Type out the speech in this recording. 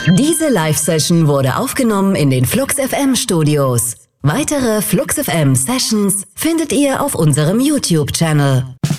Diese Live-Session wurde aufgenommen in den Flux FM Studios. Weitere Flux FM Sessions findet ihr auf unserem YouTube-Channel.